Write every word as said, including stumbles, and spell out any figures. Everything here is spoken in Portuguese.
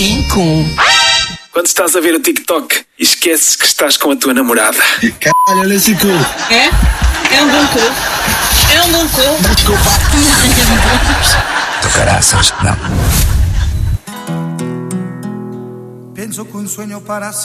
cinco. Quando estás a ver o TikTok e esqueces que estás com a tua namorada. Caralho, olha esse cu. É? É um bom cu. É um bom cu. Desculpa. Tu caraças, não. Penso que un sueño para